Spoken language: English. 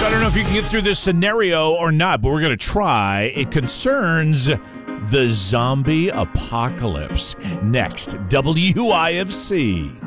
I don't know if you can get through this scenario or not, but we're going to try. It concerns the zombie apocalypse. Next, WIFC.